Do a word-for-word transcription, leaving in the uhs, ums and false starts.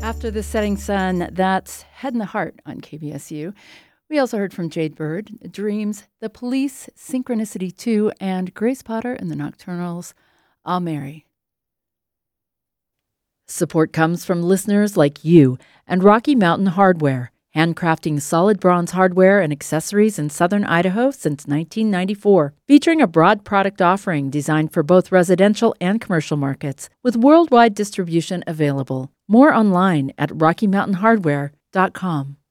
After the setting sun, that's Head in the Heart on K B S U. We also heard from Jade Bird, Dreams, The Police, Synchronicity two, and Grace Potter and the Nocturnals, I'll Marry. Support comes from listeners like you and Rocky Mountain Hardware, handcrafting solid bronze hardware and accessories in southern Idaho since nineteen ninety-four, featuring a broad product offering designed for both residential and commercial markets, with worldwide distribution available. More online at rocky mountain hardware dot com.